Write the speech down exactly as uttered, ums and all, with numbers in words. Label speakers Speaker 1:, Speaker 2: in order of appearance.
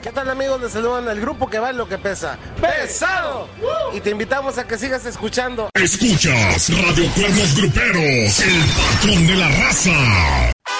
Speaker 1: ¿Qué tal, amigos? Les saludan el grupo que va en lo que pesa. ¡Pesado! Y te invitamos a que sigas escuchando.
Speaker 2: Escuchas Radio Cuernos Gruperos, el patrón de la raza.